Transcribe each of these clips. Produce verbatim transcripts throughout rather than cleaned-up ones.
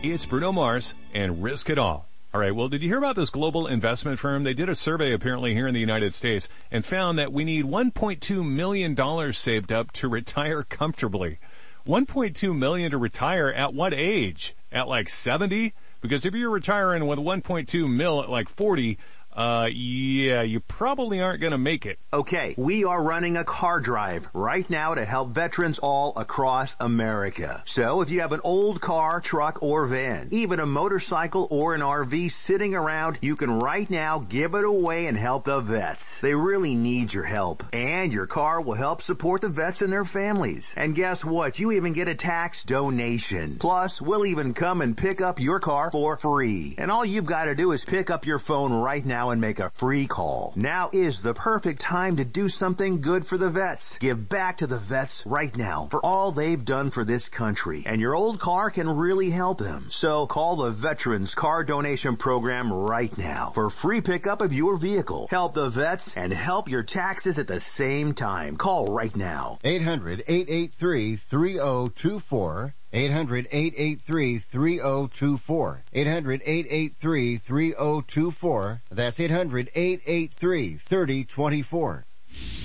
It's Bruno Mars and Risk It All. All right, well, did you hear about this global investment firm? They did a survey apparently here in the United States and found that we need one point two million dollars saved up to retire comfortably. one point two million dollars to retire at what age? At like seventy? Because if you're retiring with one point two mil at like forty, Uh, yeah, you probably aren't going to make it. Okay, we are running a car drive right now to help veterans all across America. So if you have an old car, truck, or van, even a motorcycle or an R V sitting around, you can right now give it away and help the vets. They really need your help. And your car will help support the vets and their families. And guess what? You even get a tax donation. Plus, we'll even come and pick up your car for free. And all you've got to do is pick up your phone right now and make a free call. Now is the perfect time to do something good for the vets. Give back to the vets right now for all they've done for this country. And your old car can really help them. So call the Veterans Car Donation Program right now for free pickup of your vehicle. Help the vets and help your taxes at the same time. Call right now. eight hundred, eight eight three, three oh two four. eight hundred, eight eight three, three oh two four. eight hundred, eight eight three, three oh two four. That's eight hundred, eight eight three, three oh two four.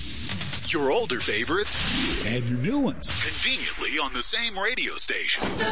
Your older favorites and your new ones conveniently on the same radio station.